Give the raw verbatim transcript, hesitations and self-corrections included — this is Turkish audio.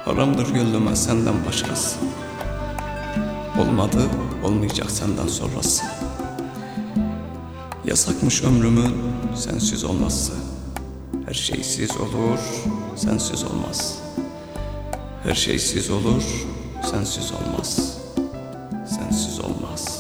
Haramdır gönlüme senden başkası. Olmadı, olmayacak senden sonrası. Yasakmış ömrümün sensiz olması. Her şeysiz olur, sensiz olmaz. Her şeysiz olur, sensiz olmaz. Sensiz olmaz.